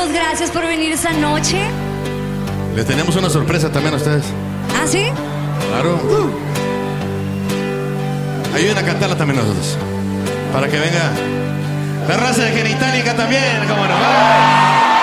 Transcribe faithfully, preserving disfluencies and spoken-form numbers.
muchísimas gracias por venir esta noche. Les tenemos una sorpresa también a ustedes. ¿Ah, sí? Claro. Uh. Ayuden a cantarla también nosotros. Para que venga la raza de Genitalica también, cómo no.